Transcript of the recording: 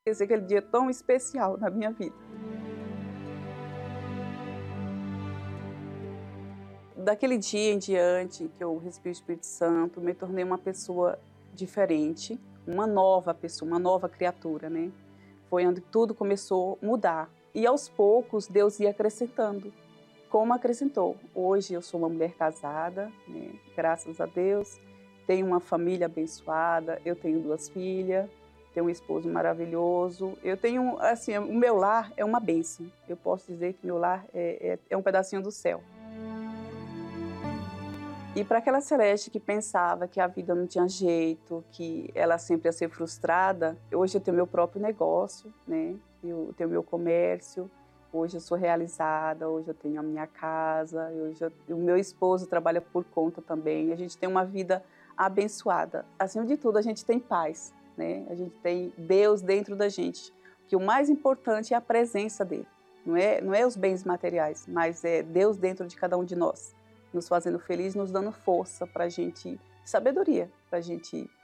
Esse é aquele dia tão especial na minha vida. Daquele dia em diante que eu recebi o Espírito Santo, me tornei uma pessoa diferente, uma nova pessoa, uma nova criatura, né? Foi onde tudo começou a mudar. E aos poucos Deus ia acrescentando, como acrescentou. Hoje eu sou uma mulher casada, né? Graças a Deus. Tenho uma família abençoada, eu tenho 2 filhas, tenho um esposo maravilhoso. Eu tenho, assim, o meu lar é uma bênção. Eu posso dizer que meu lar é um pedacinho do céu. E para aquela Celeste que pensava que a vida não tinha jeito, que ela sempre ia ser frustrada, hoje eu tenho meu próprio negócio, né? Eu tenho meu comércio, hoje eu sou realizada, hoje eu tenho a minha casa, o meu esposo trabalha por conta também, a gente tem uma vida abençoada. Acima de tudo, a gente tem paz, né? A gente tem Deus dentro da gente, que o mais importante é a presença dele, não é os bens materiais, mas é Deus dentro de cada um de nós, nos fazendo feliz, nos dando força para a gente, sabedoria, para a gente